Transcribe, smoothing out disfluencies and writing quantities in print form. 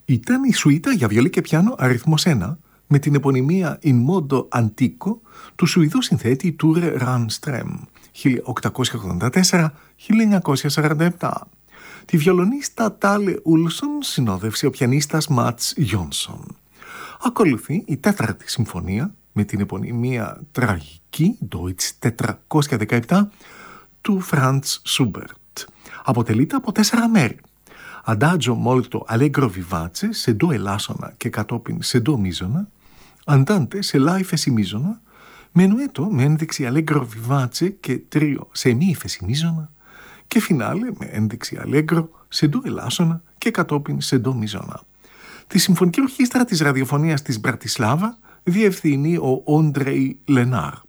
Ήταν η σουίτα για βιολί και πιάνο αριθμός 1 με την επωνυμία In Modo Antico του Σουηδού συνθέτη Ture Randström 1884-1947. Τη βιολονίστα Τάλε Ούλσον συνόδευσε ο πιανίστας Ματς Γιόνσον. Ακολουθεί η 4η συμφωνία με την επωνυμία τραγική Deutsch 417 του Franz Schubert. Αποτελείται από 4 μέρη. Adagio molto allegro vivace σε ντο ελάσσονα και κατόπιν σε ντο μίζωνα, Andante σε λα ύφεση μίζωνα, Menuetto με ένδειξη allegro vivace και τρίο σε μη ύφεση μίζωνα και φινάλε με ένδειξη allegro σε ντο ελάσσονα και κατόπιν σε ντο μίζωνα. Τη Συμφωνική Ορχήστρα της Ραδιοφωνίας της Μπρατισλάβα διευθύνει ο Όντρεϊ Λενάρ.